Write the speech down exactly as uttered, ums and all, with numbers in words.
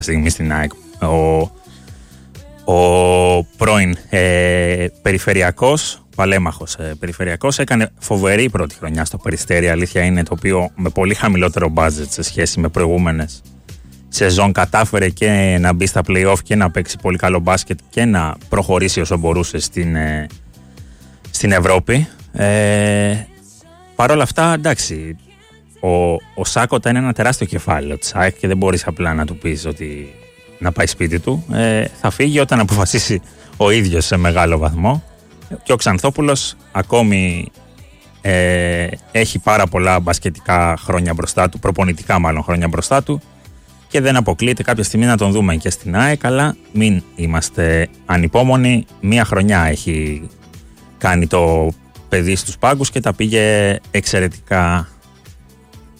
στιγμή στην ΑΕΚ. Ο, ο πρώην ε, περιφερειακός, παλέμαχος ε, περιφερειακός, έκανε φοβερή πρώτη χρονιά στο Περιστέρι. Αλήθεια είναι, το οποίο με πολύ χαμηλότερο budget σε σχέση με προηγούμενες σεζόν κατάφερε και να μπει στα play-off και να παίξει πολύ καλό μπάσκετ και να προχωρήσει όσο μπορούσε στην, ε, στην Ευρώπη. Ε, Παρ' όλα αυτά, εντάξει, ο, ο Σάκοτα είναι ένα τεράστιο κεφάλαιο της ΑΕΚ και δεν μπορείς απλά να του πεις ότι να πάει σπίτι του. Ε, θα φύγει όταν αποφασίσει ο ίδιος σε μεγάλο βαθμό. Και ο Ξανθόπουλος ακόμη ε, έχει πάρα πολλά μπασκετικά χρόνια μπροστά του, προπονητικά μάλλον χρόνια μπροστά του, και δεν αποκλείεται κάποια στιγμή να τον δούμε και στην ΑΕΚ, αλλά μην είμαστε ανυπόμονοι. Μία χρονιά έχει κάνει το παιδί στους πάγκους και τα πήγε εξαιρετικά.